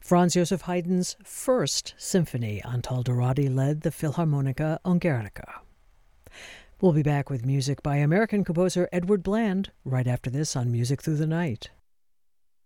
Franz Joseph Haydn's first symphony. Antal Dorati led the Philharmonica Ungarische. We'll be back with music by American composer Edward Bland right after this on Music Through the Night.